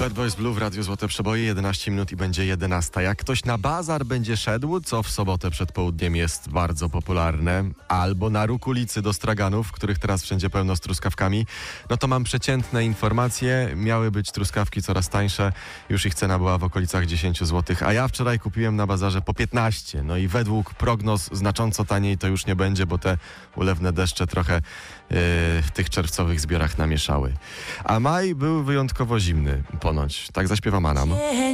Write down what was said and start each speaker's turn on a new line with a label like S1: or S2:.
S1: Bad Boys Blue w Radiu Złote Przeboje, 11 minut i będzie 11. Jak ktoś na bazar będzie szedł, co w sobotę przed południem jest bardzo popularne, albo na róg ulicy do straganów, których teraz wszędzie pełno z truskawkami, no to mam przeciętne informacje. Miały być truskawki coraz tańsze, już ich cena była w okolicach 10 zł, a ja wczoraj kupiłem na bazarze po 15. No i według prognoz znacząco taniej to już nie będzie, bo te ulewne deszcze trochę w tych czerwcowych zbiorach namieszały. A maj był wyjątkowo zimny, ponoć. Tak zaśpiewa Manam.